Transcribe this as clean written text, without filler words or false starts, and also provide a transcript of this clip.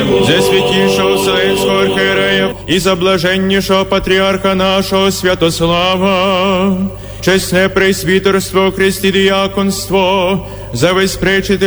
за святейшего Вселенского архиерея и за блаженнейшего патриарха нашего Святослава, честное пресвитерство, крести диаконство, за весь пречити